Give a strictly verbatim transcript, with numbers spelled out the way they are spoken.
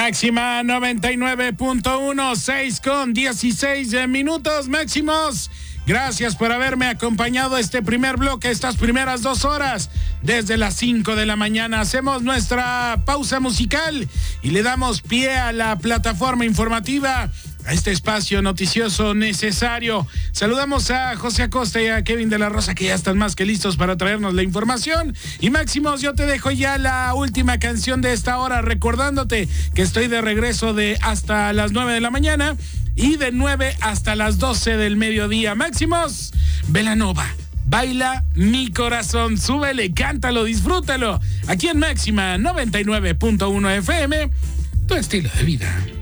Máxima noventa y nueve punto uno, seis con dieciséis minutos. Máximos, gracias por haberme acompañado este primer bloque, estas primeras dos horas. Desde las cinco de la mañana hacemos nuestra pausa musical y le damos pie a la plataforma informativa, a este espacio noticioso necesario. Saludamos a José Acosta y a Kevin de la Rosa, que ya están más que listos para traernos la información. Y Máximos, yo te dejo ya la última canción de esta hora, recordándote que estoy de regreso de hasta las nueve de la mañana y de nueve hasta las doce del mediodía. Máximos, Belanova, baila mi corazón, súbele, cántalo, disfrútalo. Aquí en Máxima noventa y nueve punto uno F M, tu estilo de vida.